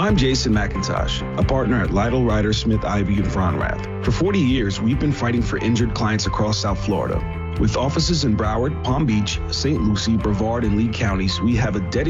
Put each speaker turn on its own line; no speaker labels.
I'm Jason McIntosh, a partner at Lytle, Ryder, Smith, Ivy, and Fronrath. For 40 years, we've been fighting for injured clients across South Florida. With offices in Broward, Palm Beach, St. Lucie, Brevard, and Lee counties, we have a dedicated